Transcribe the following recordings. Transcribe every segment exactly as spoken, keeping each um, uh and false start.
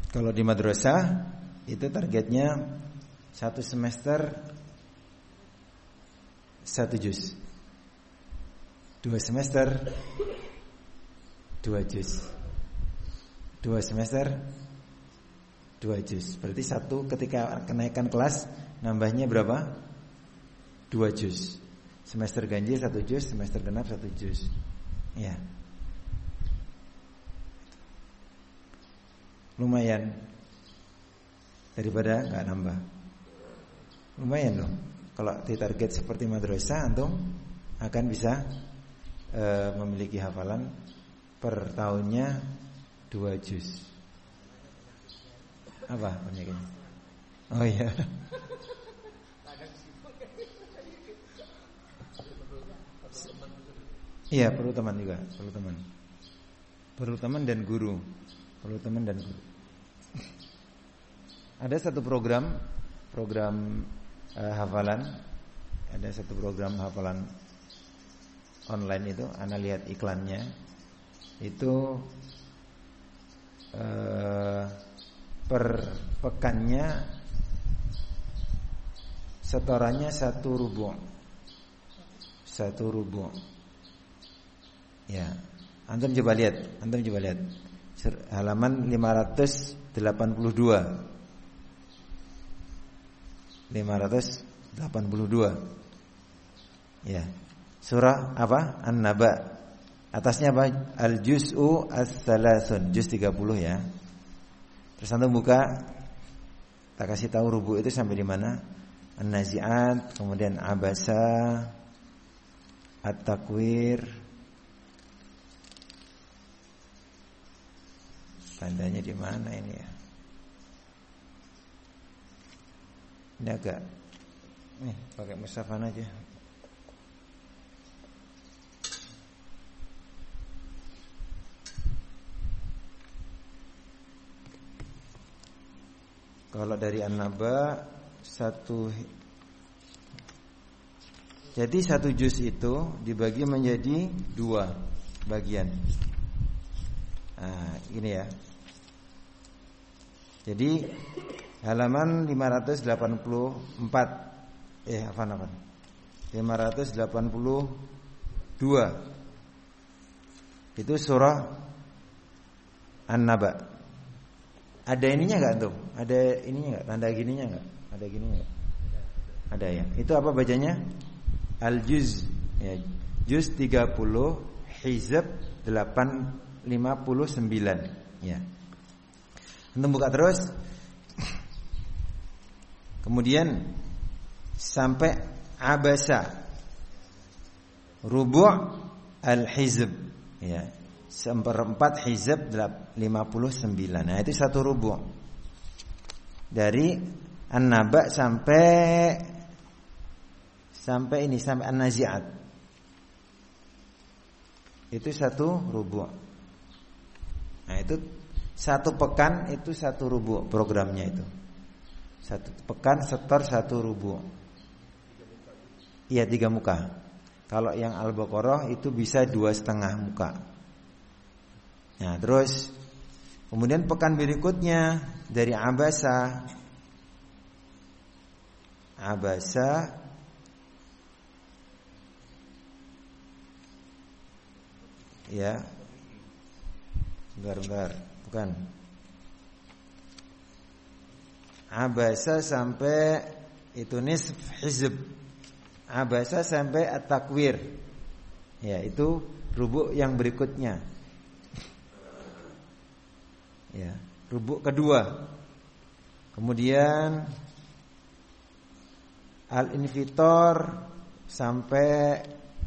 Kalau di madrasah itu targetnya satu semester satu juz, dua semester dua juz, dua semester dua juz. Berarti satu ketika kenaikan kelas nambahnya berapa? Dua juz. Semester ganjil satu juz, semester genap satu juz. Ya. Lumayan daripada nggak nambah. Lumayan loh. Kalau ditarget seperti madrasah, antum akan bisa e, memiliki hafalan per tahunnya dua juz. Apa penyakitnya? Oh iya. Iya, perlu teman juga, perlu teman. Perlu teman dan guru. Perlu teman dan guru. Ada satu program program uh, hafalan, ada satu program hafalan online itu, Ana lihat iklannya. Itu uh, per pekannya setorannya satu rubu'. Satu rubu'. Ya, antum coba lihat, antum coba lihat. Halaman lima ratus delapan puluh dua. lima ratus delapan puluh dua. Ya. Surah apa? An-Naba. Atasnya apa? Al-Juz'u As-Salasun, juz tiga puluh ya. Terus antum buka, tak kasih tahu rubu itu sampai di mana? An-Nazi'at, kemudian Abasa, At-Takwir. Tandanya di mana ini ya? Ini agak nih pakai mushafan aja. Kalau dari An-Naba satu, jadi satu juz itu dibagi menjadi dua bagian. Nah, ini ya. Jadi halaman lima ratus delapan puluh empat eh apa-apa? lima ratus delapan puluh dua. Itu surah An-Naba. Ada ininya enggak tuh? Ada ininya enggak? Tanda gininya enggak? Ada gininya enggak? Ada ya. Itu apa bacanya? Al-Juz ya. Juz tiga puluh, hizab delapan lima puluh sembilan ya. Antum buka terus. Kemudian sampai Abasa, rubu' al-hizb ya. Seperempat hizab lima puluh sembilan. Nah, itu satu rubu'. Dari An-Naba sampai sampai ini sampai An-Nazi'at. Itu satu rubu'. Nah, itu satu pekan itu satu rubu' programnya itu. Satu pekan setor satu rubu'. Iya, tiga muka. Kalau yang Al-Baqarah itu bisa dua setengah muka. Nah, terus kemudian pekan berikutnya dari Abasa, Abasa ya, bentar-bentar, bukan. Abasa sampai itu nisf hizb. Abasa sampai at-takwir. Ya, itu rubuk yang berikutnya. Ya, rubuk kedua. Kemudian Al-Infitor sampai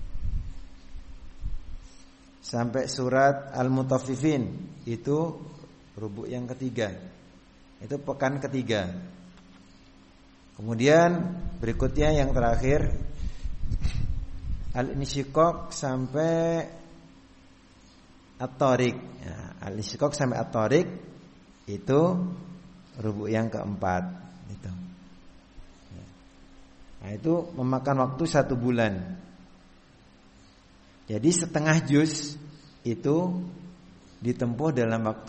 sampai surat Al-Mutaffifin, itu rubuk yang ketiga. Itu pekan ketiga. Kemudian berikutnya yang terakhir Al-Insyiqaq sampai At-Tariq. Ya, Al-Insyiqaq sampai At-Tariq itu rubuk yang keempat itu. Nah, itu memakan waktu satu bulan. Jadi setengah juz itu ditempuh dalam waktu